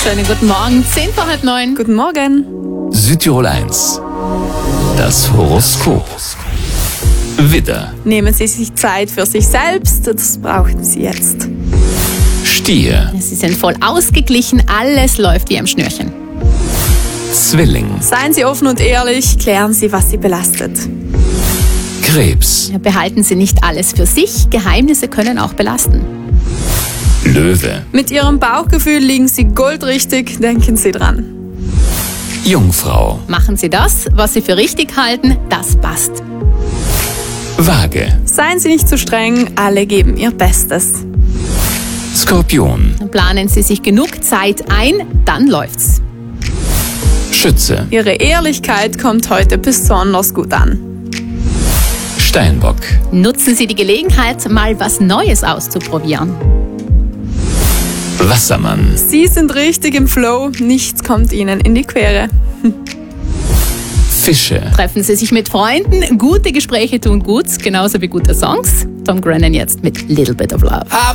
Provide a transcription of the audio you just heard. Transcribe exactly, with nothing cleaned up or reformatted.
Schönen guten Morgen, zehn vor halb neun. Guten Morgen. Südtirol eins. Das Horoskop. Widder, Nehmen Sie sich Zeit für sich selbst, das brauchen Sie jetzt. Stier, Sie sind voll ausgeglichen, alles läuft wie am Schnürchen. Zwilling, Seien Sie offen und ehrlich, klären Sie, was Sie belastet. Krebs, Behalten Sie nicht alles für sich, Geheimnisse können auch belasten. Löwe, Mit Ihrem Bauchgefühl liegen Sie goldrichtig, denken Sie dran. Jungfrau, Machen Sie das, was Sie für richtig halten, das passt. Waage, Seien Sie nicht zu streng, alle geben ihr Bestes. Skorpion, Planen Sie sich genug Zeit ein, dann läuft's. Schütze, Ihre Ehrlichkeit kommt heute besonders gut an. Steinbock, Nutzen Sie die Gelegenheit, mal was Neues auszuprobieren. Wassermann, Sie sind richtig im Flow, nichts kommt Ihnen in die Quere. Fische. Treffen Sie sich mit Freunden, gute Gespräche tun gut, genauso wie gute Songs. Tom Grennan jetzt mit Little Bit of Love.